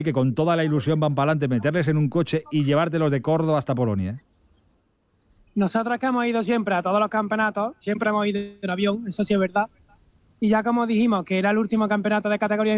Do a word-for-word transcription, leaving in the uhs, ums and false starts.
que con toda la ilusión van para adelante, meterles en un coche y llevártelos de Córdoba hasta Polonia, ¿eh? Nosotros que hemos ido siempre a todos los campeonatos, siempre hemos ido en avión, eso sí es verdad. Y ya como dijimos que era el último campeonato de categoría